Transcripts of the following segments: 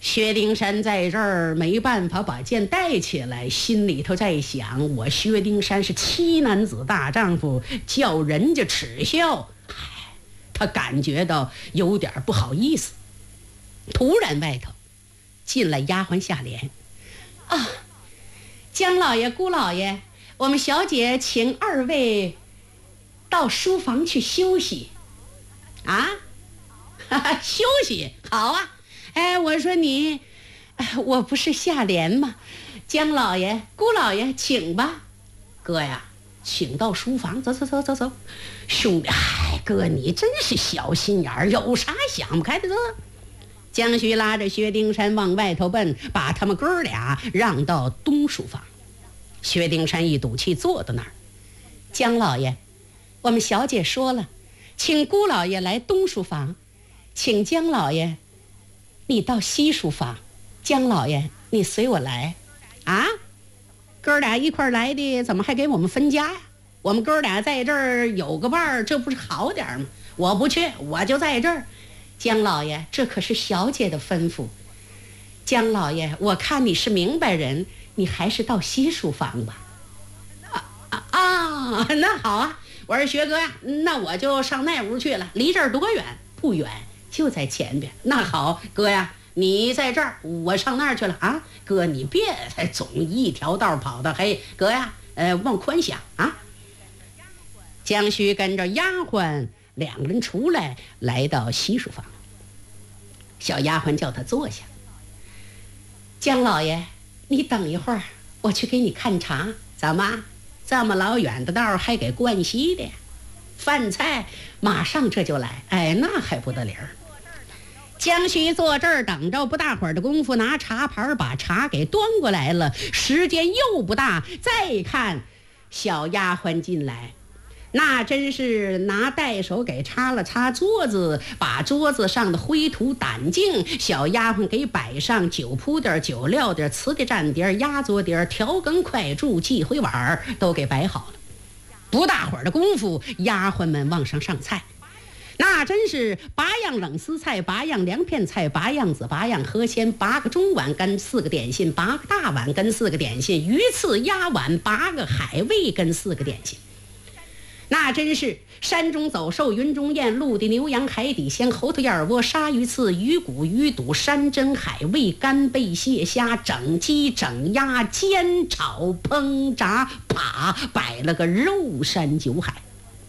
薛丁山在这儿没办法把剑带起来，心里头在想，我薛丁山是七男子大丈夫，叫人家耻笑，他感觉到有点不好意思。突然外头进来丫鬟下联：啊，江老爷、姑老爷，我们小姐请二位到书房去休息。啊，休息好啊。我说你，我不是下联吗？江老爷、姑老爷，请吧。哥呀，请到书房，走。兄弟，哥你真是小心眼儿，有啥想不开的走。江须拉着薛丁山往外头奔，把他们哥俩让到东书房。薛丁山一赌气坐到那儿。江老爷，我们小姐说了，请姑老爷来东书房，请江老爷你到西书房，江老爷你随我来。啊，哥俩一块来的，怎么还给我们分家呀？我们哥俩在这儿有个伴儿，这不是好点吗？我不去，我就在这儿。江老爷，这可是小姐的吩咐。江老爷，我看你是明白人，你还是到西书房吧。那好啊，我说薛哥呀，那我就上那屋去了。离这儿多远？不远，就在前边。那好，哥呀，你在这儿，我上那儿去了啊。哥，你别总一条道跑到黑。哥呀，往宽想啊。江须跟着丫鬟两个人出来，来到西书房。小丫鬟叫他坐下。江老爷，你等一会儿，我去给你看茶。怎么这么老远的道还给灌稀的？饭菜马上这就来。那还不得了。江须坐这儿等着，不大会儿的功夫，拿茶盘把茶给端过来了。时间又不大，再看小丫鬟进来，那真是拿带手给擦了擦桌子，把桌子上的灰土掸净。小丫鬟给摆上酒铺点、酒料点、瓷的蘸碟、压桌碟、调羹筷柱、忌讳碗都给摆好了。不大会儿的功夫，丫鬟们往上上菜，那真是8样冷丝菜、8样凉片菜、8样子、8样河鲜、8个中碗跟4个点心、8个大碗跟4个点心、鱼翅鸭碗、8个海味跟4个点心。那真是山中走兽、云中雁、陆地牛羊、海底鲜、猴头燕窝、鲨鱼刺、鱼骨、鱼肚、山珍海味、干贝蟹虾、整鸡整鸭、煎炒烹炸扒，摆了个肉山酒海。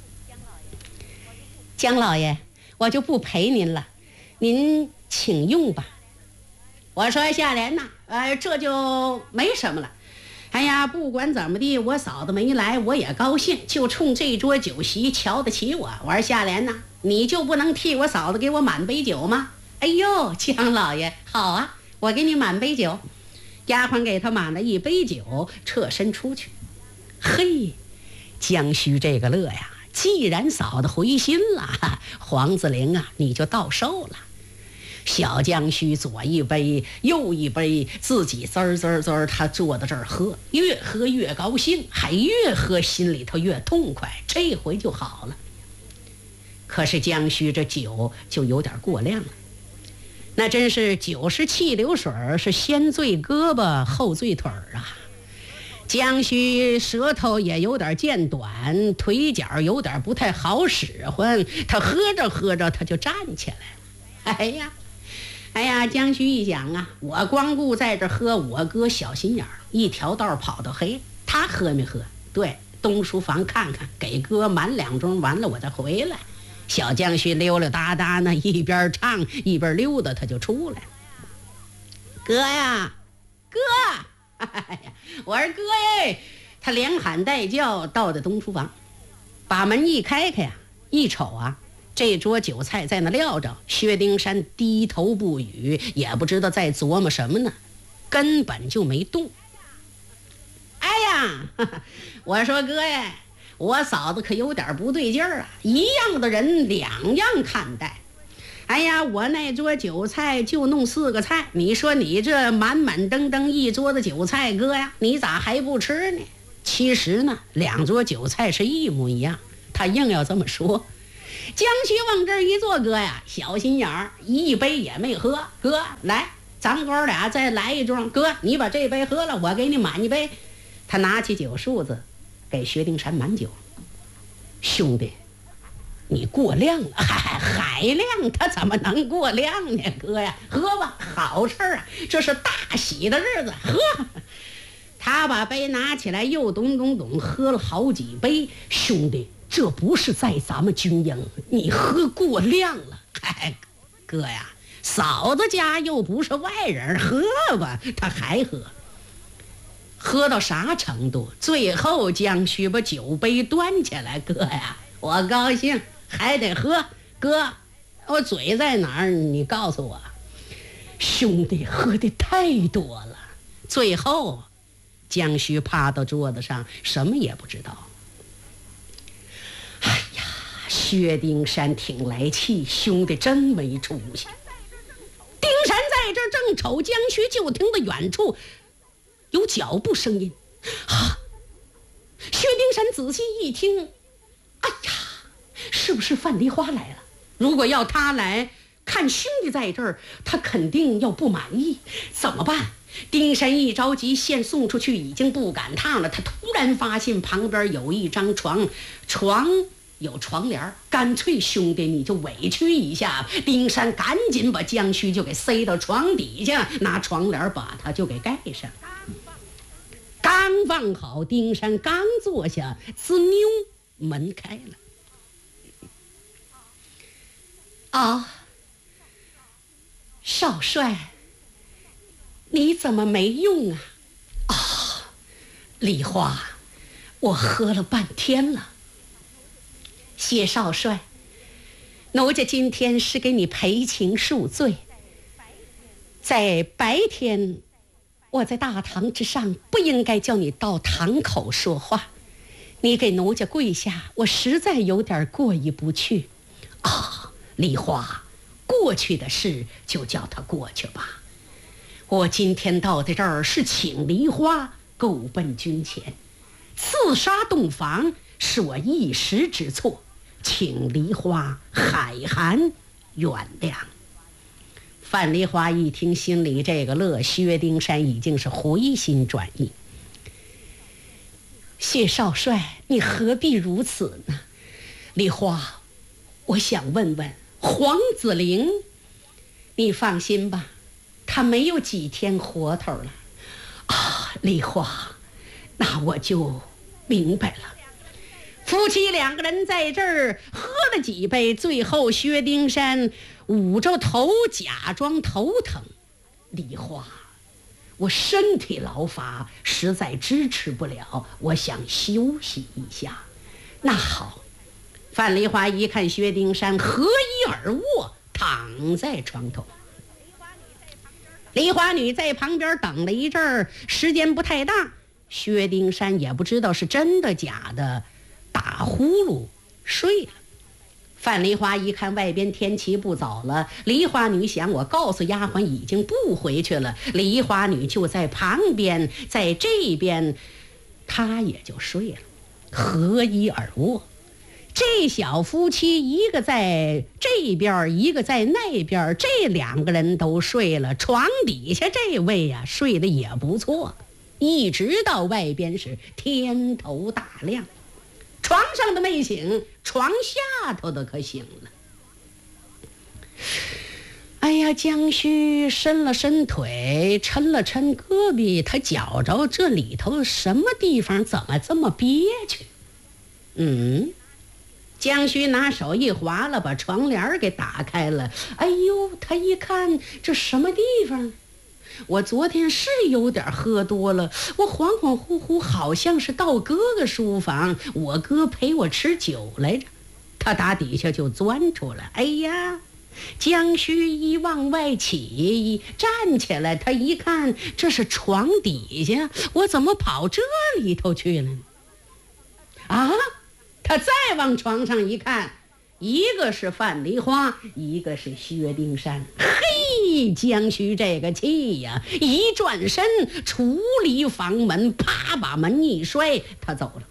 江老爷，我就不陪您了，您请用吧。我说下联呐，这就没什么了。不管怎么地，我嫂子没来我也高兴，就冲这桌酒席瞧得起我。我说下联呐，你就不能替我嫂子给我满杯酒吗？江老爷，好啊，我给你满杯酒。丫鬟给他满了一杯酒，侧身出去。嘿，江须这个乐呀，既然嫂子回心了，黄子玲啊，你就到手了。小江须左一杯右一杯，自己滋儿他坐在这儿喝，越喝越高兴，还越喝心里头越痛快，这回就好了。可是江须这酒就有点过量了，那真是酒是气流水，是先醉胳膊后醉腿啊。江须舌头也有点渐短，腿脚有点不太好使唤，他喝着他就站起来了。江须一想啊，我光顾在这喝，我哥小心眼儿，一条道跑到黑，他喝没喝？对，东书房看看，给哥满2盅，完了我再回来。小江须溜溜达达呢，一边唱一边溜达，他就出来。哥呀，哥！我说哥耶！他连喊带叫到的东书房，把门一开开呀，一瞅啊，这桌酒菜在那撂着，薛丁山低头不语，也不知道在琢磨什么呢，根本就没动。我说哥呀，我嫂子可有点不对劲儿啊，一样的人两样看待。我那桌酒菜就弄4个菜，你说你这满满登登一桌子酒菜，哥呀，你咋还不吃呢？其实呢，2桌酒菜是一模一样，他硬要这么说。江须往这儿一坐，哥呀，小心眼儿，一杯也没喝。哥，来， 咱哥俩再来一盅，哥你把这杯喝了，我给你满一杯。他拿起酒数子给薛丁山满酒。兄弟，你过量了。还量，他怎么能过量呢？哥呀，喝吧，好事啊，这是大喜的日子，喝。他把杯拿起来，又咚咚咚喝了好几杯。兄弟，这不是在咱们军营，你喝过量了。哥呀，嫂子家又不是外人，喝吧。他还喝到啥程度？最后江须把酒杯端起来。哥呀，我高兴，还得喝。哥，我嘴在哪儿？你告诉我。兄弟喝的太多了。最后江须趴到桌子上，什么也不知道。哎呀，薛丁山挺来气，兄弟真没出息。丁山在这正瞅江须，就听到远处有脚步声音。薛丁山仔细一听，哎呀，是不是范梨花来了？如果要他来看兄弟在这儿，他肯定要不满意，怎么办？丁山一着急，线送出去已经不赶趟了。他突然发现旁边有一张床有床帘，干脆兄弟你就委屈一下。丁山赶紧把江须就给塞到床底下，拿床帘把他就给盖上。刚放好，丁山刚坐下，滋扭，门开了。少帅，你怎么没用啊？梨花，我喝了半天了。谢少帅，奴家今天是给你赔情赎罪。在白天我在大堂之上不应该叫你到堂口说话，你给奴家跪下，我实在有点过意不去。梨花，过去的事就叫它过去吧。我今天到的这儿是请梨花够奔军前，刺杀洞房是我一时之错，请梨花海涵原谅。范梨花一听，心里这个乐，薛丁山已经是回心转意。谢少帅，你何必如此呢？梨花，我想问问黄子玲，你放心吧，他没有几天活头了。梨花，那我就明白了。夫妻两个人在这儿喝了几杯，最后薛丁山捂着头假装头疼。梨花，我身体劳乏，实在支持不了，我想休息一下。那好。范梨花一看薛丁山合衣而卧，躺在床头。梨花女在旁边等了一阵儿，时间不太大，薛丁山也不知道是真的假的，打呼噜睡了。范梨花一看外边天气不早了，梨花女想，我告诉丫鬟已经不回去了，梨花女就在旁边，在这边，她也就睡了，合衣而卧。这小夫妻一个在这边，一个在那边，这两个人都睡了，床底下这位啊睡得也不错，一直到外边是天头大亮。床上的没醒，床下头的可醒了。哎呀，江须伸了伸腿，抻了抻胳膊，他觉着这里头什么地方怎么这么憋屈。江须拿手一划了，把床帘给打开了。哎呦，他一看这什么地方？我昨天是有点喝多了，我恍恍惚惚好像是到哥哥书房，我哥陪我吃酒来着。他打底下就钻出来。哎呀，江须一往外起，站起来，他一看这是床底下，我怎么跑这里头去了呢？他再往床上一看，一个是范梨花，一个是薛丁山。嘿，江须这个气呀，一转身出离房门，啪把门一摔，他走了。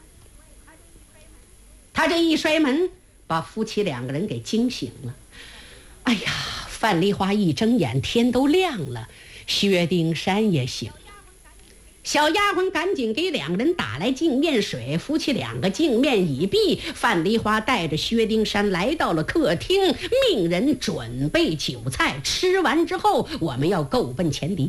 他这一摔门，把夫妻两个人给惊醒了。哎呀， 范丽花一睁眼，天都亮了，薛丁山也醒了。小丫鬟赶紧给两个人打来净面水，扶起两个净面椅壁。范丽花带着薛丁山来到了客厅，命人准备酒菜。吃完之后，我们要够奔前敌。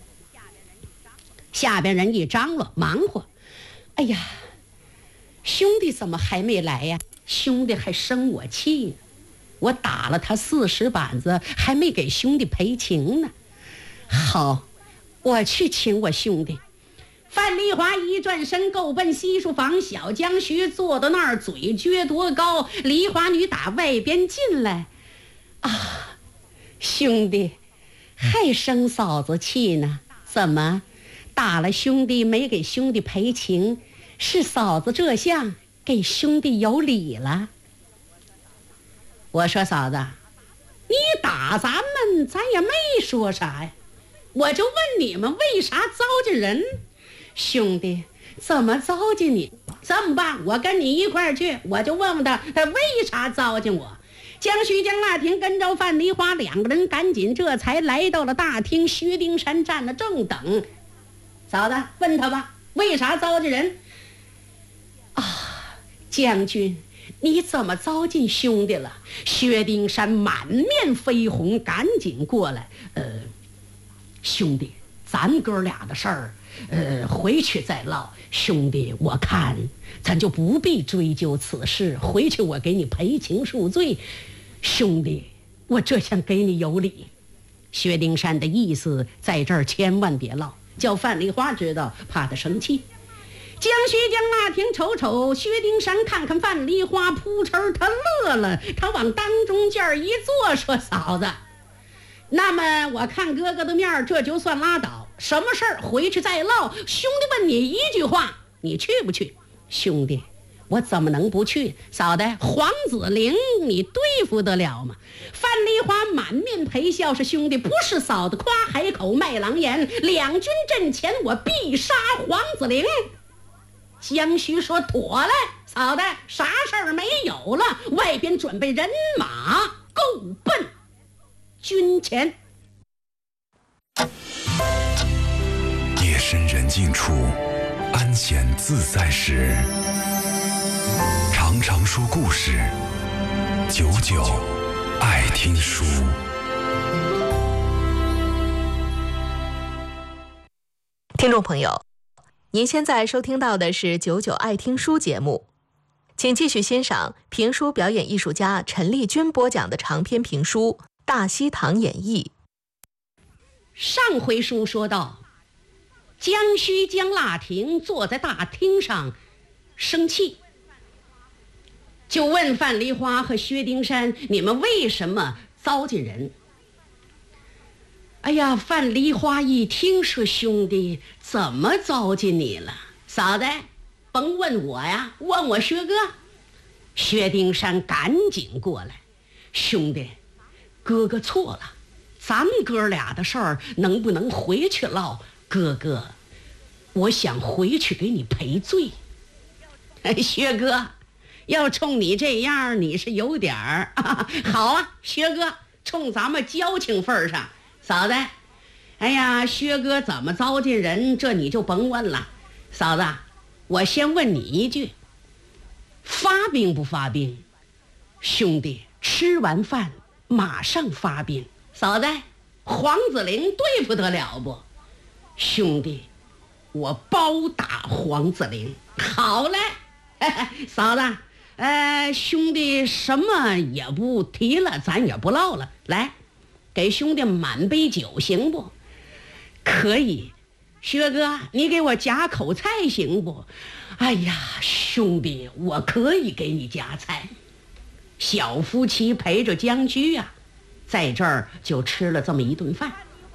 下边人一张罗忙活，哎呀，兄弟怎么还没来呀？兄弟还生我气呢，我打了他40板子，还没给兄弟赔情呢。好，我去请我兄弟。范丽华一转身，够奔西书房。小江徐坐到那儿，嘴撅多高。梨花女打外边进来，啊，兄弟还生嫂子气呢？怎么打了兄弟没给兄弟赔情？是嫂子这下给兄弟有理了。我说嫂子，你打咱们，咱也没说啥呀，我就问你们为啥糟践人？兄弟怎么糟践你？这么办，我跟你一块儿去，我就问问他为啥糟践我。江徐江腊亭跟着范梨花两个人赶紧这才来到了大厅。薛丁山站了正等，嫂子问他吧，为啥糟践人？啊，将军你怎么糟践兄弟了？薛丁山满面绯红，赶紧过来。兄弟，咱哥俩的事儿回去再唠。兄弟，我看咱就不必追究此事，回去我给你赔情赎罪。兄弟，我这想给你有理。薛丁山的意思在这儿千万别唠，叫范丽花知道，怕他生气。江徐江腊亭瞅瞅薛丁山，看看范丽花，扑哧他乐了，他往当中间一坐，说嫂子，那么我看哥哥的面，这就算拉倒，什么事儿回去再唠。兄弟问你一句话，你去不去？兄弟，我怎么能不去？嫂子，黄子玲你对付得了吗？范丽花满面陪笑，是兄弟，不是嫂子夸海口卖狼言，两军阵前我必杀黄子玲。江徐说妥了，嫂子，啥事儿没有了，外边准备人马够奔军前。 夜深人静处，安闲自在时，常常说故事，久久爱听书。 听众朋友，您现在收听到的是九九爱听书节目，请继续欣赏评书表演艺术家陈丽君播讲的长篇评书《大西堂演义》。 上回书说到，江徐江腊亭坐在大厅上生气，就问范梨花和薛丁山，你们为什么糟践人？哎呀，范梨花一听说，兄弟怎么糟践你了？嫂子甭问我呀，问我薛哥。薛丁山赶紧过来，兄弟哥哥错了，咱们哥俩的事儿能不能回去唠？哥哥我想回去给你赔罪。薛哥要冲你这样，你是有点儿好啊，薛哥冲咱们交情份上。嫂子，哎呀，薛哥怎么糟践人，这你就甭问了。嫂子，我先问你一句，发兵不发兵？兄弟吃完饭马上发兵。嫂子，黄子玲对付得了不？兄弟我包打黄子玲。好嘞，嫂子，兄弟什么也不提了，咱也不唠了，来给兄弟满杯酒行不？可以。薛哥你给我夹口菜行不？哎呀，兄弟我可以给你夹菜。小夫妻陪着江居啊，在这儿就吃了这么一顿饭。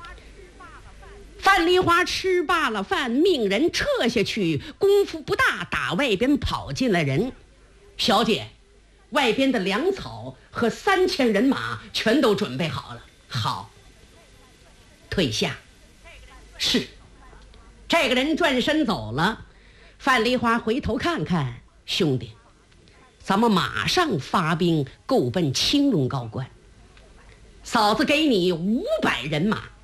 范梨花吃罢了饭，命人撤下去，功夫不大，打外边跑进来人。小姐，外边的粮草和3000人马全都准备好了。好，退下。是。这个人转身走了。范梨花回头看看，兄弟咱们马上发兵，够奔青龙高官。 嫂子给你500人马，